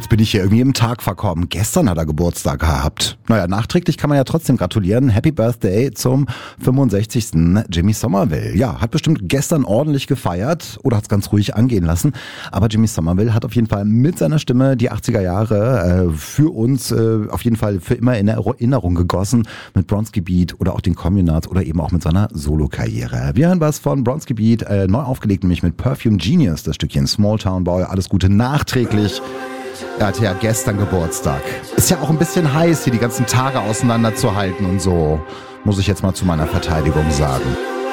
Jetzt bin ich hier irgendwie im Tag verkommen. Gestern hat er Geburtstag gehabt. Naja, nachträglich kann man ja trotzdem gratulieren. Happy Birthday zum 65. Jimmy Somerville. Ja, hat bestimmt gestern ordentlich gefeiert oder hat es ganz ruhig angehen lassen. Aber Jimmy Somerville hat auf jeden Fall mit seiner Stimme die 80er Jahre für uns auf jeden Fall für immer in Erinnerung gegossen. Mit Bronski Beat oder auch den Communards oder eben auch mit seiner Solo-Karriere. Wir hören was von Bronski Beat, neu aufgelegt, nämlich mit Perfume Genius, das Stückchen Small Town Boy. Alles Gute nachträglich. Er hatte ja gestern Geburtstag. Ist ja auch ein bisschen heiß, hier die ganzen Tage auseinanderzuhalten und so. Muss ich jetzt mal zu meiner Verteidigung sagen.